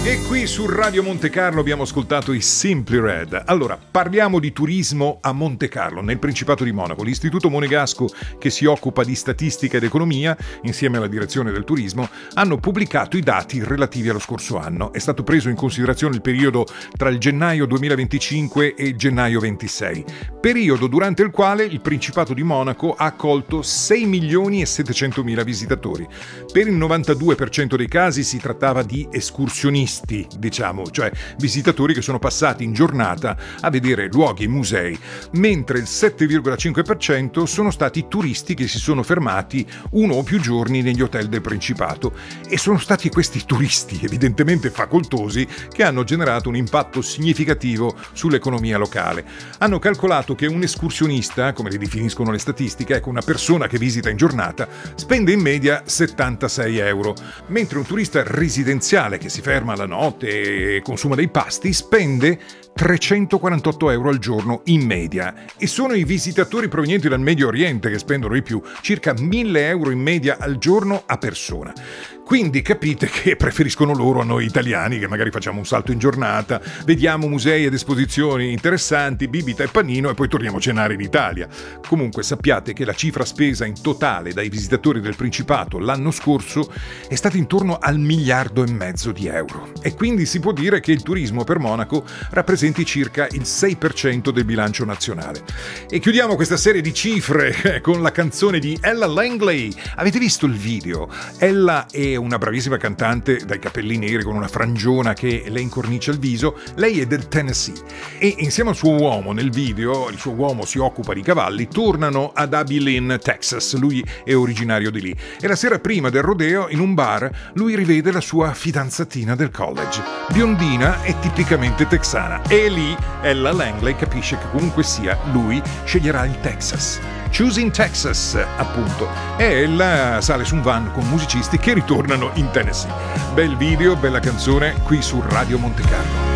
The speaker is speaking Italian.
E qui su Radio Monte Carlo abbiamo ascoltato i Simply Red. Allora, parliamo di turismo a Monte Carlo, nel Principato di Monaco. L'Istituto Monegasco, che si occupa di statistica ed economia, insieme alla direzione del turismo, hanno pubblicato i dati relativi allo scorso anno. È stato preso in considerazione il periodo tra il gennaio 2025 e il gennaio 26, periodo durante il quale il Principato di Monaco ha accolto 6 milioni e 700 mila visitatori. Per il 92% dei casi si trattava di escursionisti, diciamo, cioè visitatori che sono passati in giornata a vedere luoghi e musei, mentre il 7,5% sono stati turisti che si sono fermati uno o più giorni negli hotel del Principato, e sono stati questi turisti evidentemente facoltosi che hanno generato un impatto significativo sull'economia locale. Hanno calcolato che un escursionista, come li definiscono le statistiche, ecco, una persona che visita in giornata, spende in media 76 euro, mentre un turista residenziale che si ferma la notte e consuma dei pasti spende 348 euro al giorno in media, e sono i visitatori provenienti dal Medio Oriente che spendono di più, circa 1000 euro in media al giorno a persona. Quindi capite che preferiscono loro a noi italiani, che magari facciamo un salto in giornata, vediamo musei ed esposizioni interessanti, bibita e panino e poi torniamo a cenare in Italia. Comunque sappiate che la cifra spesa in totale dai visitatori del Principato l'anno scorso è stata intorno al 1,5 miliardi di euro. E quindi si può dire che il turismo per Monaco rappresenti circa il 6% del bilancio nazionale. E chiudiamo questa serie di cifre con la canzone di Ella Langley. Avete visto il video? Ella è una bravissima cantante dai capelli neri con una frangiona che le incornicia il viso. Lei è del Tennessee e insieme al suo uomo nel video, il suo uomo si occupa di cavalli, tornano ad Abilene, Texas. Lui è originario di lì e la sera prima del rodeo in un bar lui rivede la sua fidanzatina del college, biondina e tipicamente texana, e lì Ella Langley capisce che comunque sia lui sceglierà il Texas. Choosing Texas, appunto. E ella sale su un van con musicisti che ritornano in Tennessee. Bel video, bella canzone qui su Radio Monte Carlo.